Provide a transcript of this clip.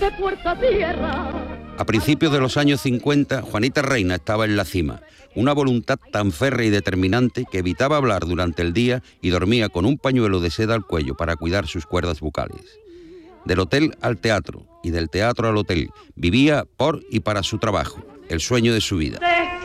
de puerta a tierra. A principios de los años 50, Juanita Reina estaba en la cima, una voluntad tan férrea y determinante que evitaba hablar durante el día y dormía con un pañuelo de seda al cuello para cuidar sus cuerdas vocales. Del hotel al teatro y del teatro al hotel, vivía por y para su trabajo, el sueño de su vida.